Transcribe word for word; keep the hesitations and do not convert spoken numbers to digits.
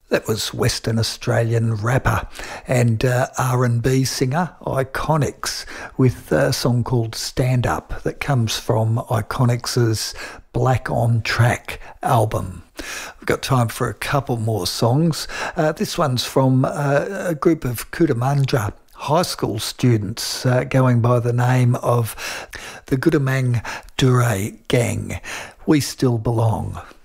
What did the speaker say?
That was Western Australian rapper and uh, R and B singer Iconics with a song called Stand Up that comes from Iconics' Black on Track album. We've got time for a couple more songs. Uh, this one's from uh, a group of Cootamundra high school students uh, going by the name of the Gootamang Dure Gang. We Still Belong.